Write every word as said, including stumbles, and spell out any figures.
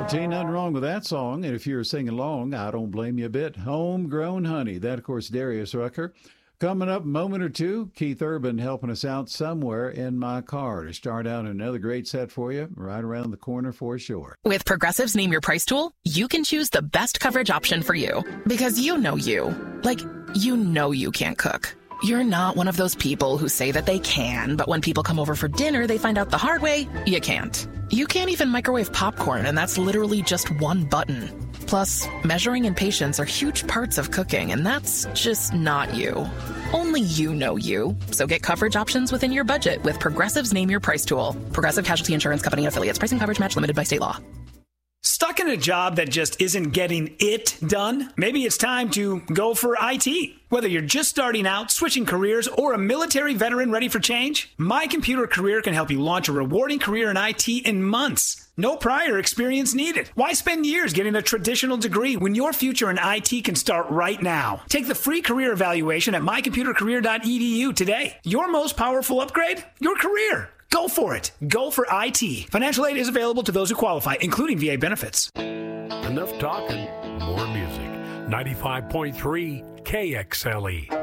Ain't nothing wrong with that song. And if you're singing along, I don't blame you a bit. Homegrown Honey. That, of course, Darius Rucker. Coming up, a moment or two, Keith Urban helping us out somewhere in my car to start out another great set for you right around the corner for sure. With Progressive's Name Your Price tool, you can choose the best coverage option for you. Because you know you. Like, you know you can't cook. You're not one of those people who say that they can, but when people come over for dinner, they find out the hard way, you can't. You can't even microwave popcorn, and that's literally just one button. Plus, measuring and patience are huge parts of cooking, and that's just not you. Only you know you. So get coverage options within your budget with Progressive's Name Your Price tool. Progressive Casualty Insurance Company and affiliates. Pricing coverage match limited by state law. Stuck in a job that just isn't getting it done? Maybe it's time to go for I T. Whether you're just starting out, switching careers, or a military veteran ready for change, My Computer Career can help you launch a rewarding career in I T in months. No prior experience needed. Why spend years getting a traditional degree when your future in I T can start right now? Take the free career evaluation at my computer career dot e d u today. Your most powerful upgrade? Your career. Go for it. Go for I T. Financial aid is available to those who qualify, including V A benefits. Enough talking, more music. ninety-five point three K X L E.